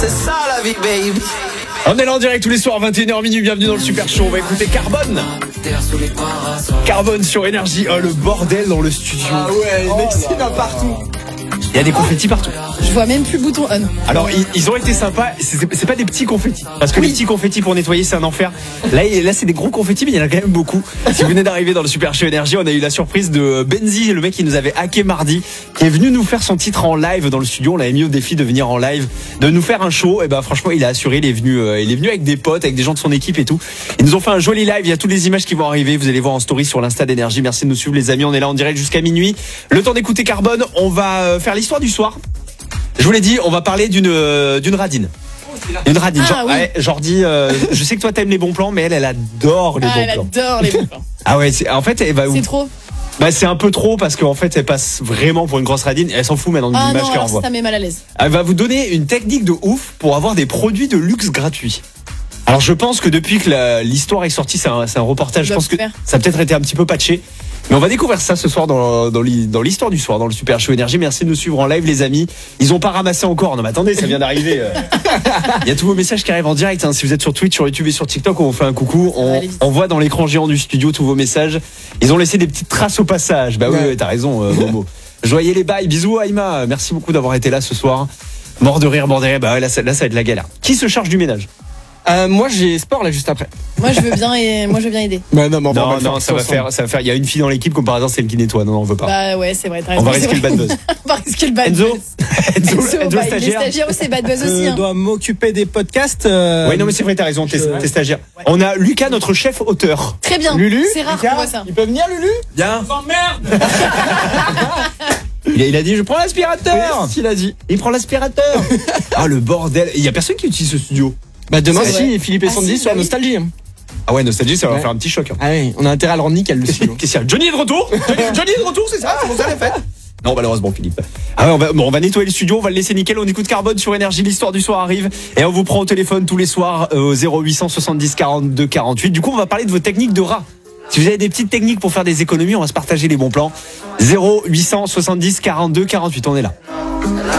c'est ça la vie, baby. On est là en direct tous les soirs, 21h minuit, bienvenue dans le Super Show. On va écouter Carbone. Carbone sur Énergie. Oh, le bordel dans le studio. Ah ouais, les mecs, il y en a partout. Il y a des confettis partout. Je vois même plus le bouton on. Alors ils ont été sympas, c'est pas des petits confettis. Parce que les petits confettis pour nettoyer c'est un enfer. Là c'est des gros confettis mais il y en a quand même beaucoup. Si vous venez d'arriver dans le Super Show Énergie, on a eu la surprise de Benzi, le mec qui nous avait hacké mardi, qui est venu nous faire son titre en live dans le studio. On l'avait mis au défi de venir en live, de nous faire un show. Et ben franchement il a assuré, il est venu avec des potes, avec des gens de son équipe et tout. Ils nous ont fait un joli live, il y a toutes les images qui vont arriver, vous allez voir en story sur l'Insta d'Énergie. Merci de nous suivre les amis, on est là en direct jusqu'à minuit. Le temps d'écouter Carbone, on va faire l'histoire du soir. Je vous l'ai dit, on va parler d'une radine. Une radine. Ah, oui. Jordi, je sais que toi t'aimes les bons plans, mais elle adore les bons Elle plans. adore les bons plans. Ah ouais, en fait, elle va. C'est trop. Bah c'est un peu trop parce qu'en fait elle passe vraiment pour une grosse radine. Elle s'en fout maintenant de l'image qu'elle envoie. Ça met mal à l'aise. Elle va vous donner une technique de ouf pour avoir des produits de luxe gratuits. Alors je pense que depuis que l'histoire est sortie, c'est un reportage. Je pense que ça a peut-être été un petit peu patché. Mais on va découvrir ça ce soir dans l'histoire du soir, dans le Super Show Énergie. Merci de nous suivre en live les amis. Ils ont pas ramassé encore. Non mais attendez, ça vient d'arriver. Il y a tous vos messages qui arrivent en direct. Si vous êtes sur Twitch, sur YouTube et sur TikTok, on vous fait un coucou. On voit dans l'écran géant du studio tous vos messages. Ils ont laissé des petites traces au passage. Bah oui, t'as raison Momo. Joyeux les bails. Bisous Aïma. Merci beaucoup d'avoir été là ce soir. Mort de rire. Bah ouais, là ça va être la galère. Qui se charge du ménage? Moi j'ai sport là juste après. Moi je veux bien aider. Bah non, mais ça va faire. Il y a une fille dans l'équipe comme par hasard c'est elle qui nettoie. Non, on veut pas. Bah ouais, c'est vrai. On va risquer le bad buzz. On va risquer le bad Enzo, buzz. Enzo Il est stagiaire. stagiaire ou c'est bad buzz aussi. Je dois m'occuper des podcasts. Oui, non mais c'est vrai, t'as raison, t'es stagiaire. On a Lucas, notre chef auteur. Très bien. Lulu, C'est rare qu'on voit ça. Il peut venir Lulu? Bien. Merde. Il a dit je prends l'aspirateur. Il a dit. Il prend l'aspirateur. Ah le bordel. Il y a personne qui utilise ce studio. Bah demain C'est si vrai. Philippe et Sandy sur Nostalgie. Ah ouais, Nostalgie, ça va Ouais. faire un petit choc. Ah oui, on a intérêt à le rendre nickel le studio. Qu'est-ce qu'il y a? Johnny est de retour. Johnny est de retour, c'est ça? C'est bon, ça l'a fait. Non, malheureusement, Philippe. Ah ouais, on va nettoyer le studio, on va le laisser nickel. On écoute Carbone sur Énergie, l'histoire du soir arrive. Et on vous prend au téléphone tous les soirs au 0800 70 42 48. Du coup, on va parler de vos techniques de rat. Si vous avez des petites techniques pour faire des économies, on va se partager les bons plans. 0800 70 42 48, on est là.